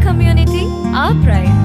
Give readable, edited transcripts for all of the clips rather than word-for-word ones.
community, our pride.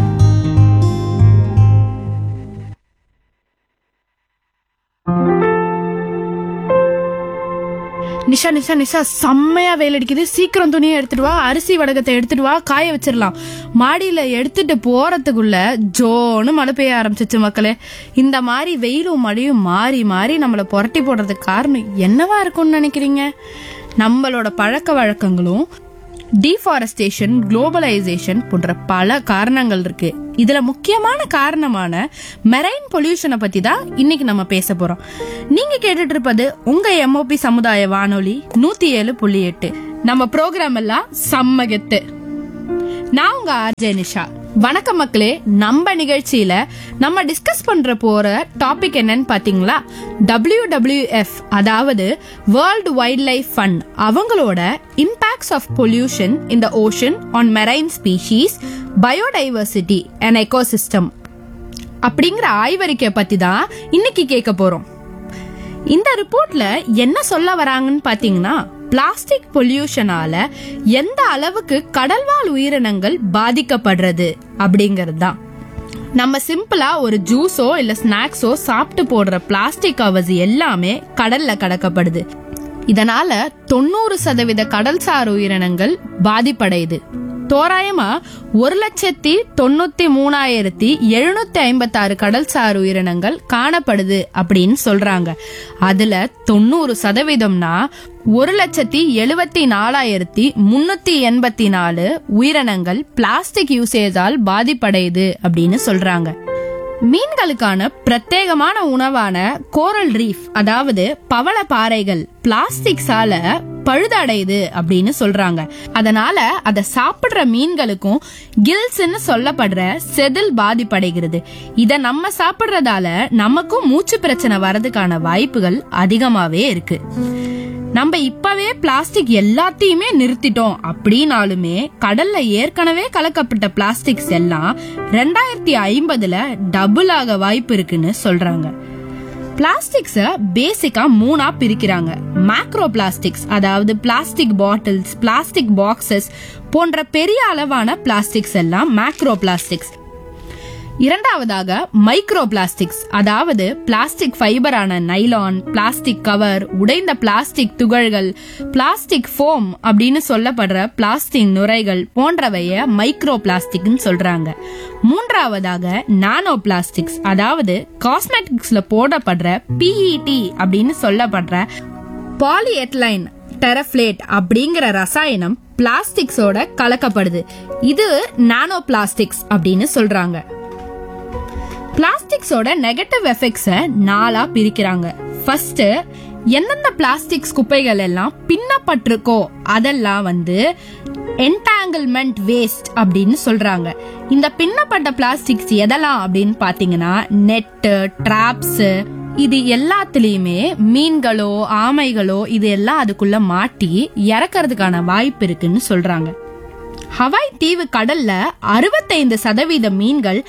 Nisha Nisha Nisha செம்மையா வெயில் அடிக்குது. சீக்கிரம் துணியை எடுத்துட்டு வா, அரிசி வடகத்தை எடுத்துட்டு வா, காய வச்சிடலாம். மாடியில எடுத்துட்டு போறதுக்குள்ள ஜோன்னு மழை பெய்ய ஆரம்பிச்சிச்சு மக்களே. இந்த மாதிரி வெயிலும் மழையும் மாறி மாறி நம்மள புரட்டி போடுறதுக்கு காரணம் என்னவா இருக்கும்னு நினைக்கிறீங்க? நம்மளோட பழக்க வழக்கங்களும் டீஃபாரஸ்டேஷன், குளோபலைசேஷன் போன்ற பல காரணங்கள் இருக்கு. இதுல முக்கியமான காரணமான மெரைன் பொல்யூஷனை பத்தி தான் இன்னைக்கு நம்ம பேச போறோம். நீங்க கேட்டுட்டு இருப்பது உங்க MOP சமுதாய வானொலி 107.8. நம்ம ப்ரோக்ராம் எல்லாம் செம்ம கெத்து. நான் உங்க RJ நிஷா. வணக்கம் மக்களே. நம்ம நிகழ்ச்சியில நம்ம டிஸ்கஸ் பண்ற போற டாபிக் என்னன்னு பாத்தீங்களா? WWF, அதாவது வேர்ல்ட் வைல்ட் லைஃப் ஃபண்ட், அவங்களோட impacts of pollution in the ocean on marine species, biodiversity and ecosystem அப்படிங்கிற ஆய்வறிக்கை பத்தி தான் இன்னைக்கு கேட்க போறோம். இந்த ரிப்போர்ட்ல என்ன சொல்ல வராங்கன்னு பாத்தீங்கன்னா, பிளாஸ்டிக் பொல்யூஷனால எந்த அளவுக்கு கடல்வாழ் உயிரினங்கள் பாதிக்கப்படுறது அப்படிங்கிறது தான். நம்ம சிம்பிளா ஒரு ஜூஸோ இல்ல ஸ்நாக்ஸோ சாப்பிட்டு போடுற பிளாஸ்டிக் கவர்ஸ் எல்லாமே கடல்ல கடக்கப்படுது. இதனால 90% கடல்சார் உயிரினங்கள் பாதிப்படையுது. தோராயமா 1,93,756 கடல்சார் உயிரினங்கள் காணப்படுது அப்படின்னு சொல்றாங்க. அதுல 90%னா 1,74,384 உயிரினங்கள் பிளாஸ்டிக் யூசேஜால் பாதிப்படையுது அப்படின்னு சொல்றாங்க. மீன்களுக்கான பிரத்யேகமான உணவான கோரல் ரீஃப், அதாவது பவள பாறைகள், பிளாஸ்டிக்ஸால பழுதடையுது அப்படின்னு சொல்றாங்க. அதனால அதை சாப்பிடுற மீன்களுக்கும் கில்ஸ்ன்னு சொல்லப்படுற செதில் பாதிப்படைகிறது. இத நம்ம சாப்பிடுறதால நமக்கும் மூச்சு பிரச்சனை வரதுக்கான வாய்ப்புகள் அதிகமாவே இருக்கு. நம்ம இப்பவே பிளாஸ்டிக் எல்லாத்தையுமே நிறுத்திட்டோம் அப்படின்னாலுமே கடல்ல ஏற்கனவே கலக்கப்பட்ட பிளாஸ்டிக்ஸ் எல்லாம் 2050 டபுள் ஆக வாய்ப்பு இருக்குன்னு சொல்றாங்க. பிளாஸ்டிக்ஸ பேசிக்கா 3ஆ பிரிக்கிறாங்க. மேக்ரோ பிளாஸ்டிக்ஸ், அதாவது பிளாஸ்டிக் பாட்டில்ஸ், பிளாஸ்டிக் பாக்ஸஸ் போன்ற பெரிய அளவான பிளாஸ்டிக்ஸ் எல்லாம் மேக்ரோ பிளாஸ்டிக்ஸ். இரண்டாவதாக மைக்ரோ பிளாஸ்டிக்ஸ், அதாவது பிளாஸ்டிக் ஃபைபரான நைலான், பிளாஸ்டிக் கவர், உடைந்த பிளாஸ்டிக் துகள்கள், பிளாஸ்டிக் ஃபோம் அப்படின்னு சொல்லப்படுற பிளாஸ்டிக் நுரைகள் போன்றவைய மைக்ரோ பிளாஸ்டிக்னு சொல்றாங்க. மூன்றாவதாக நானோ பிளாஸ்டிக்ஸ், அதாவது காஸ்மெட்டிக்ஸ்ல போடப்படுற PET அப்படின்னு சொல்லப்படுற பாலிஎத்லைன் டெரஃப்ளேட் அப்படிங்கிற ரசாயனம் பிளாஸ்டிக்ஸோட கலக்கப்படுது. இது நானோ பிளாஸ்டிக்ஸ் அப்படின்னு சொல்றாங்க. பிளாஸ்டிக்ஸோட நெகட்டிவ் எஃபெக்ட்ஸ 4ஆ பிரிக்கிறாங்க. ஃபர்ஸ்ட், எந்தெந்த பிளாஸ்டிக்ஸ் குப்பைகள் எல்லாம் பின்னப்பட்டிருக்கோ அதெல்லாம் என்டாங்கிள்மெண்ட் வேஸ்ட் அப்படின்னு சொல்றாங்க. இந்த பின்னப்பட்ட பிளாஸ்டிக்ஸ் எதெல்லாம் அப்படின்னு பாத்தீங்கன்னா, நெட்டு, டிராப்ஸ், இது எல்லாத்துலயுமே மீன்களோ ஆமைகளோ இது எல்லாம் அதுக்குள்ள மாட்டி இறக்கிறதுக்கான வாய்ப்பு இருக்குன்னு சொல்றாங்க. ஹவாய் தீவு கடல்ல 65% மீன்கள்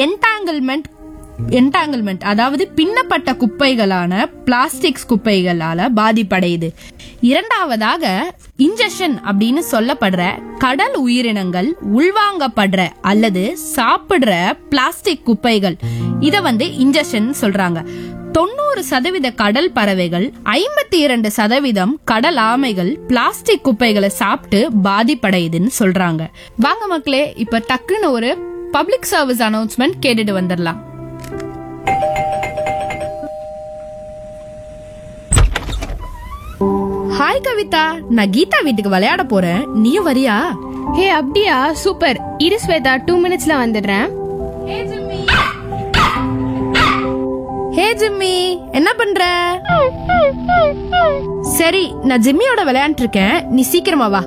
என்டாங்கிள்மெண்ட் அதாவது பின்னப்பட்ட குப்பைகளான பிளாஸ்டிக்ஸ் குப்பைகளால பாதிப்படையுது. இரண்டாவதாக, இன்ஜெக்ஷன் அப்படின்னு சொல்லப்படுற கடல் உயிரினங்கள் உள்வாங்கப்படுற அல்லது சாப்பிடுற பிளாஸ்டிக் குப்பைகள், இத இன்ஜெக்ஷன் சொல்றாங்க. 90% கடல் பறவைகள், 52% கடல் ஆமைகள் பிளாஸ்டிக் குப்பைகளை சாப்பிட்டு பாதிப்படையுதுன்னு சொல்றாங்க. வாங்க மக்களே, இப்ப டக்குன்னு ஒரு பப்ளிக் சர்வீஸ் அனௌன்ஸ்மெண்ட் கேட்டுட்டு வந்துடலாம். ஹாய் கவிதா, நான் கீதா வீட்டுக்கு விளையாட போறேன், நீயும் வரியா? ஹே அப்படியா, சூப்பர். இரு ஸ்வேதா, 2 minutesல வந்துடுறேன். ஹே ஜிம்மி, என்ன பண்ற? சரி, நான் ஜிம்மியோட விளையாண்டு இருக்கேன், நீ சீக்கிரமா வா.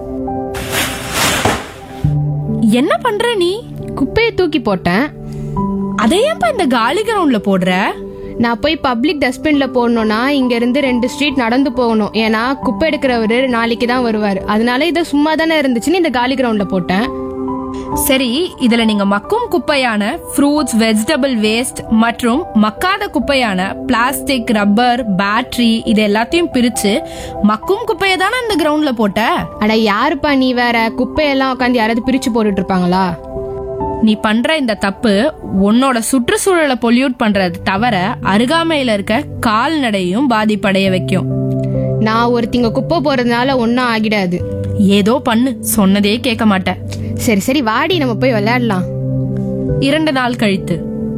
என்ன பண்ற நீ? குப்பையை தூக்கி போட்டேன். அதையேப்பா இந்த காலி கிரவுண்ட்ல போடுற? நான் போய் பப்ளிக் டஸ்ட்பின்ல போடணும்னா இங்க இருந்து 2 ஸ்ட்ரீட் நடந்து போகணும். ஏன்னா குப்பை எடுக்கிறவரு நாளைக்கு தான் வருவாரு. அதனால இதை சும்மா தானே இருந்துச்சுன்னு இந்த காலி கிரவுண்ட்ல போட்டேன். சரி, இதுல நீங்க மக்கும் குப்பையான ஃப்ரூட்ஸ், வெஜிடபிள் வேஸ்ட் மற்றும் மக்காத குப்பையான பிளாஸ்டிக், ரப்பர், பேட்டரி இது எல்லாத்தையும் பிரிச்சு மக்கும் குப்பையை தானே இந்த கிரவுண்ட்ல போட்ட? அட யாருப்பா நீ வேற, குப்பையெல்லாம் உட்காந்து யாராவது பிரிச்சு போட்டுட்டு இருப்பாங்களா? நீ பண்ற இந்த தப்பு உன்னோட சுற்றுச்சூழலை பொல்யூட் பண்றது தவிர அருகாமையில இருக்க கால்நடையும் பாதிப்படைய வைக்கும். நான் ஒருத்திங்க குப்பை போறதுனால ஒன்னும் ஆகிடாது. ஏதோ பண்ணு, சொன்னதே கேட்க மாட்டேன். சரி சரி வாடி, நம்ம போய் விளையாடலாம். 2 நாள் கழித்து.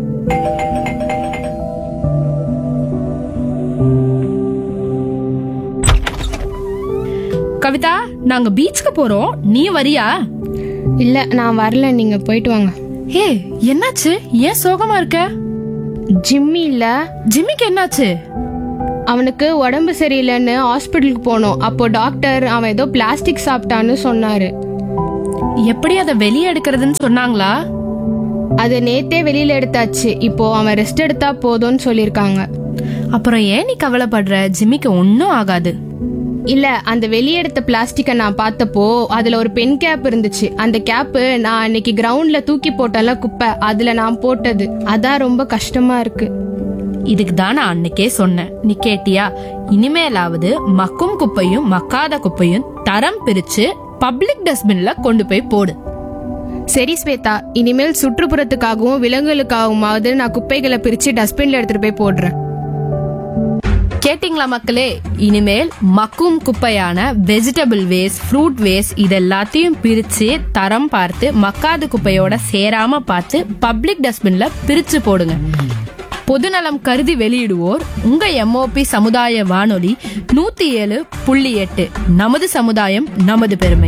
கவிதா, நாங்க பீச்சுக்கு போறோம், நீ வரியா? இல்ல நான் வரல, நீங்க போயிட்டு வாங்க. ஹே, என்னாச்சு? ஏன் சோகமா இருக்க? ஜிம்மி இல்ல. ஜிம்மிக்கு என்னாச்சு? அவனுக்கு உடம்பு சரியில்லைன்னு ஹாஸ்பிட்டலுக்கு போனோம். அப்போ டாக்டர் அவன் ஏதோ பிளாஸ்டிக் சாப்பிட்டான்னு சொன்னாரு. எப்படி அதை வெளியே எடுக்கிறதுன்னு சொன்னாங்களா? அது நேத்தே வெளியில எடுத்தாச்சு. இப்போ அவன் ரெஸ்ட் எடுத்தா போதும்னு சொல்லிருக்காங்க. அப்புறம் ஏன் நீ கவலைப்படுற? ஜிம்மிக்கு ஒன்னும் ஆகாது. இல்ல, அந்த வெளியெடுத்த பிளாஸ்டிக்கை நான் பார்த்தப்போ அதுல ஒரு பென் கேப் இருந்துச்சு. அந்த கேப்பு நான் அன்னைக்கு கிரவுண்ட்ல தூக்கி போட்டல குப்பை, அதுல நான் போட்டது. அதான் ரொம்ப கஷ்டமா இருக்கு. இதுக்கு தான் நான் அன்னைக்கே சொன்னேன், நீ கேட்டியா? இனிமேலாவது மக்கும் குப்பையும் மக்காத குப்பையும் தரம் பிரிச்சு பப்ளிக் டஸ்ட்பின்ல கொண்டு போய் போடு. சரி ஸ்வேதா, இனிமேல் சுற்றுப்புறத்துக்காகவும் விலங்குகளுக்காகவுமாவது நான் குப்பைகளை பிரிச்சு டஸ்ட்பின்ல எடுத்துட்டு போய் போடுறேன். கேட்டிங்களா மக்களே? இனிமேல் மக்கும் குப்பையான வெஜிடபிள் வேஸ்ட், ஃப்ரூட் வேஸ்ட் இது எல்லாத்தையும் பிரிச்சு தரம் பார்த்து மக்காத குப்பையோட சேராம பார்த்து பப்ளிக் டஸ்ட்பின்ல பிரிச்சு போடுங்க. பொதுநலம் கருதி வெளியிடுவோர் உங்க MOP சமுதாய வானொலி 107.8. நமது சமுதாயம், நமது பெருமை.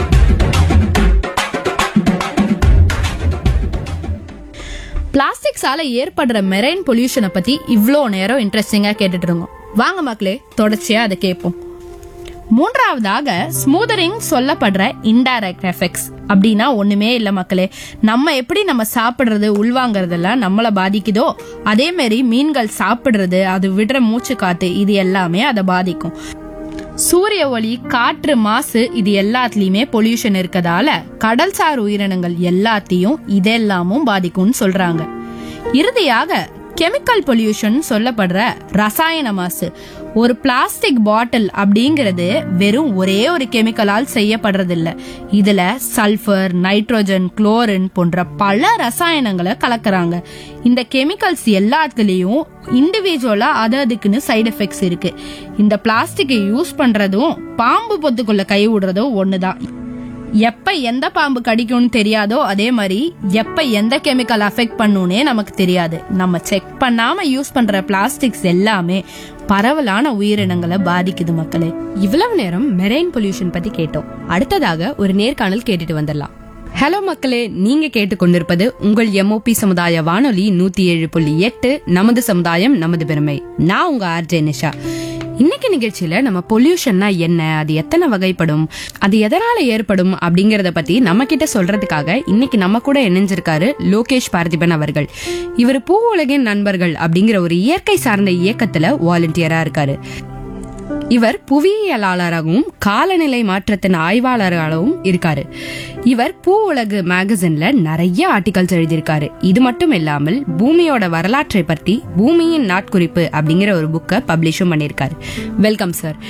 பிளாஸ்டிக்ஸால ஏற்படுற மெரைன் பொல்யூஷனை பத்தி இவ்ளோ நேரம் இன்ட்ரெஸ்டிங்கா கேட்டுட்டு இருந்தோம். வாங்க மக்களே, தொடர்ச்சியா அதை கேட்போம். 3ஆவதாக ஸ்மூதரிங் சொல்லப்படுற இன்டைரக்ட் எஃபெக்ட்ஸ் அப்படின்னா ஒண்ணுமே இல்ல மக்களே. நம்ம எப்படி நம்ம சாப்பிடுறது, உள்வாங்கறதெல்லாம் நம்மளை பாதிக்குதோ அதே மாதிரி மீன்கள் சாப்பிடுறது, அது விடுற மூச்சு காத்து இது எல்லாமே அதை பாதிக்கும். சூரிய ஒளி, காற்று மாசு இது எல்லாத்துலயுமே பொல்யூஷன் இருக்கதால கடல்சார் உயிரினங்கள் எல்லாத்தையும் இதெல்லாமும் பாதிக்கும்னு சொல்றாங்க. இறுதியாக கெமிக்கல் பொல்யூஷன் சொல்லப்படுற ரசாயன மாசு. ஒரு பிளாஸ்டிக் பாட்டில் அப்படிங்கிறது வெறும் ஒரே ஒரு கெமிக்கலால் செய்யப்படுறது இல்ல. இதுல சல்பர், நைட்ரோஜன், குளோரின் போன்ற பல ரசாயனங்களை கலக்குறாங்க. இந்த கெமிக்கல்ஸ் எல்லாத்துலயும் இண்டிவிஜுவலா அதுக்குன்னு சைடு எஃபெக்ட்ஸ் இருக்கு. இந்த பிளாஸ்டிக்கை யூஸ் பண்றதும் பாம்பு பொத்துக்குள்ள கை விடுறதும் ஒண்ணுதான். எப்ப எந்த பாம்பு கடிக்கும்னு தெரியாதோ அதே மாதிரி எப்ப எந்த கெமிக்கல் அஃபெக்ட் பண்ணுனே நமக்கு தெரியாது. நம்ம செக் பண்ணாம யூஸ் பண்ற பிளாஸ்டிக்ஸ் எல்லாமே பரவலான உயிரினங்களை பாதிக்குது மக்களே. இவ்வளவு நேரம் மெரைன் பொல்யூஷன் பத்தி கேட்டோம். அடுத்ததாக ஒரு நேர்காணல் கேட்டுட்டு வந்துடலாம். ஹலோ மக்களே, நீங்க கேட்டுக்கொண்டிருப்பது உங்கள் MOP சமுதாய வானொலி 107.8 நமது சமுதாயம், நமது பெருமை. நான் உங்க RJ நிஷா. இன்னைக்கு நிகழ்ச்சியில நம்ம பொல்யூஷன்னா என்ன, அது எத்தனை வகைப்படும், அது எதனால ஏற்படும் அப்படிங்கறத பத்தி நம்ம கிட்ட சொல்றதுக்காக இன்னைக்கு நம்ம கூட இணைஞ்சிருக்காரு லோகேஷ் பார்த்திபன் அவர்கள். இவர் பூ உலகின் நண்பர்கள் அப்படிங்கிற ஒரு இயற்கை சார்ந்த இயக்கத்துல வாலண்டியரா இருக்காரு. இவர் புவியியலாளராகவும் காலநிலை மாற்றத்தின் ஆய்வாளராகவும் இருக்காரு. இவர் பூ உலகு மேகசின்ல நிறைய ஆர்டிகல்ஸ் எழுதியிருக்காரு. இது மட்டும் இல்லாமல் பூமியோட வரலாற்றை பற்றி பூமியின் நாட்குறிப்பு அப்படிங்கிற ஒரு புக்கை பப்ளிஷும் பண்ணியிருக்காரு. Welcome sir.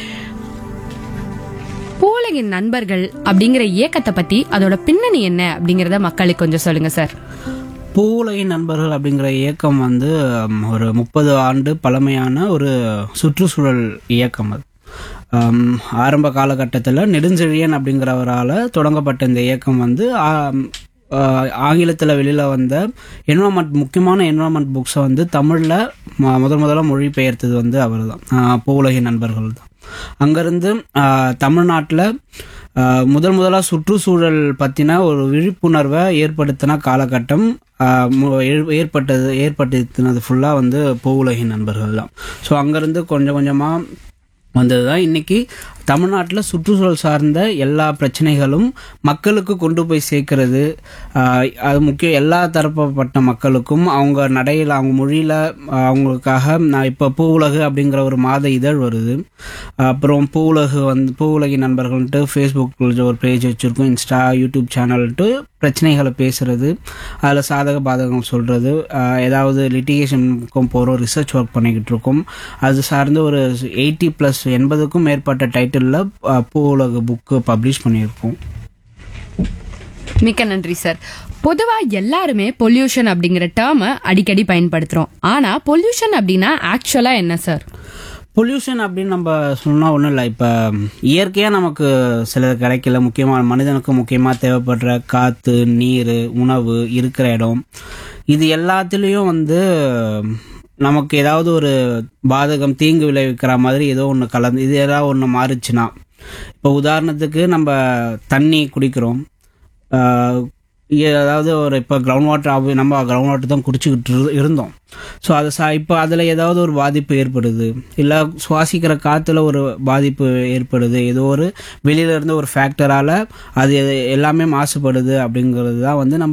பூ உலகின் நண்பர்கள் அப்படிங்கிற இயக்கத்தை பத்தி, அதோட பின்னணி என்ன அப்படிங்கறத மக்களுக்கு கொஞ்சம் சொல்லுங்க சார். பூ உலகின் நண்பர்கள் அப்படிங்கிற இயக்கம் வந்து ஒரு 30 ஆண்டு பழமையான ஒரு சுற்றுச்சூழல் இயக்கம். அது ஆரம்ப காலகட்டத்தில் நெடுஞ்செழியன் அப்படிங்கிறவரால் தொடங்கப்பட்ட இந்த இயக்கம் வந்து ஆங்கிலத்தில் வெளியில் வந்த முக்கியமான என்வரான்மெண்ட் புக்ஸை வந்து தமிழில் முதல்ல மொழிபெயர்த்தது வந்து அவர் தான், பூ உலகின் நண்பர்கள் தான். அங்கேருந்து தமிழ்நாட்டில் முதலாக சுற்றுச்சூழல் பற்றின ஒரு விழிப்புணர்வை ஏற்படுத்தின காலகட்டம் ஏற்படுத்தினது ஃபுல்லாக வந்து பூ உலகின் நண்பர்கள் தான். ஸோ அங்கேருந்து கொஞ்சம் கொஞ்சமாக வந்தது தான். இன்னைக்கு தமிழ்நாட்டில் சுற்றுச்சூழல் சார்ந்த எல்லா பிரச்சனைகளும் மக்களுக்கு கொண்டு போய் சேர்க்கறது, அது முக்கியம். எல்லா தரப்பட்ட மக்களுக்கும் அவங்க நடையில் அவங்க மொழியில் அவங்களுக்காக நான் இப்போ பூவுலகு அப்படிங்கிற ஒரு மாத இதழ் வருது. அப்புறம் பூவுலகின் நண்பர்கள்ட்டு ஃபேஸ்புக்கில் ஒரு பேஜ் வச்சுருக்கோம், இன்ஸ்டா யூடியூப் சேனல்ட்டு பிரச்சனைகளை பேசுறது, அதில் சாதக பாதகம் சொல்கிறது, ஏதாவது லிட்டிகேஷனுக்கும் போகிறோம், ரிசர்ச் ஒர்க் பண்ணிக்கிட்டு இருக்கோம். அது சார்ந்து ஒரு 80+ மேற்பட்ட டைட்டிலில் பூவுலகு புக்கு பப்ளிஷ் பண்ணியிருக்கோம். மிக்க நன்றி சார். பொதுவா எல்லாருமே பொல்யூஷன் அப்படிங்கிற டேர்மை அடிக்கடி பயன்படுத்துறோம். ஆனா பொல்யூஷன் அப்படின்னா ஆக்சுவலா என்ன சார்? பொல்யூஷன் அப்படின்னு நம்ம சொன்னால் ஒன்றும் இல்லை. இப்போ இயற்கையாக நமக்கு சிலது கிடைக்கல, முக்கியமாக மனிதனுக்கு முக்கியமாக தேவைப்படுற காற்று, நீர், உணவு, இருக்கிற இடம், இது எல்லாத்துலேயும் வந்து நமக்கு ஏதாவது ஒரு பாதகம், தீங்கு விளைவிக்கிற மாதிரி ஏதோ ஒன்று கலந்து, இது ஏதாவது ஒன்று மாறுச்சுன்னா, இப்போ உதாரணத்துக்கு நம்ம தண்ணி குடிக்கிறோம், அதாவது ஒரு இப்போ கிரவுண்ட் வாட்டர், நம்ம கிரவுண்ட் வாட்டர் தான் குடிச்சிக்கிட்டு இருந்தோம். ஸோ அது இப்போ அதில் ஏதாவது ஒரு பாதிப்பு ஏற்படுது, இல்லை சுவாசிக்கிற காற்றுல ஒரு பாதிப்பு ஏற்படுது, ஏதோ ஒரு வெளியிலேருந்து ஒரு ஃபேக்டரால் அது எல்லாமே மாசுபடுது அப்படிங்கிறது தான் வந்து நம்ம